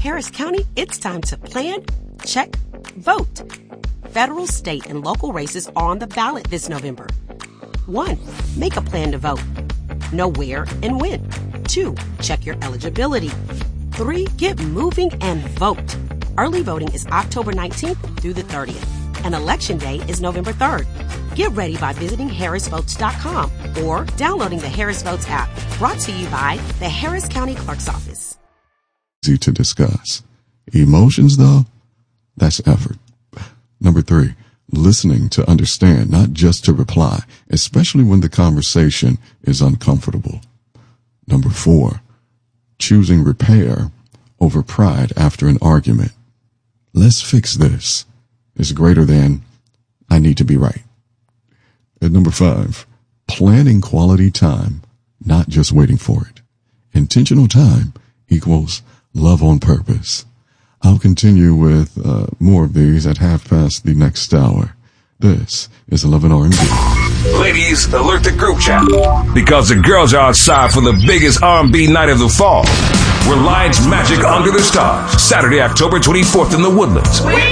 Harris County, it's time to plan, check, vote. Federal, state, and local races are on the ballot this November. 1. Make a plan to vote. Know where and when. 2. Check your eligibility. 3. Get moving and vote. Early voting is October 19th through the 30th, and Election Day is November 3rd. Get ready by visiting harrisvotes.com or downloading the Harris Votes app. Brought to you by the Harris County Clerk's Office. Easy to discuss. Emotions, though, that's effort. Number 3, listening to understand, not just to reply, especially when the conversation is uncomfortable. Number 4, choosing repair over pride after an argument. Let's fix this is greater than I need to be right. And number 5, planning quality time, not just waiting for it. Intentional time equals love on purpose. I'll continue with more of these at 5:30 the next hour. This is 11 R&B. Ladies, alert the group chat, because the girls are outside for the biggest R&B night of the fall. Reliance Magic Under the Stars, Saturday, October 24th in the Woodlands.